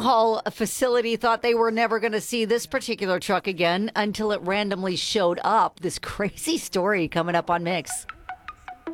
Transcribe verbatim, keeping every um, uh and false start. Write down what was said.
U-Haul facility thought they were never going to see this particular truck again until it randomly showed up. This crazy story coming up on Mix.